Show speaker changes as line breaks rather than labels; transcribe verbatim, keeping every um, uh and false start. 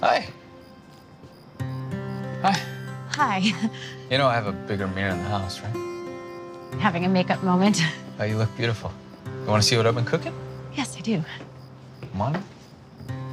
Hi. Hi.
Hi.
You know I have a bigger mirror in the house, right?
Having a makeup moment.
Oh, you look beautiful. You want to see what I've been cooking?
Yes, I do.
Come on in.